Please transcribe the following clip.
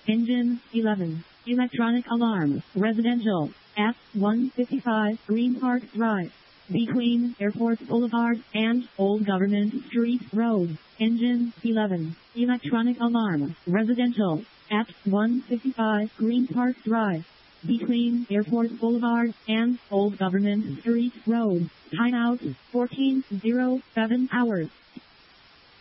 Engine 11. Electronic alarm. Residential. At 155 Green Park Drive. Between Airport Boulevard and Old Government Street Road. Engine 11. Electronic alarm. Residential. At 155 Green Park Drive. Between Airport Boulevard and Old Government Street Road. Timeout 14:07 hours.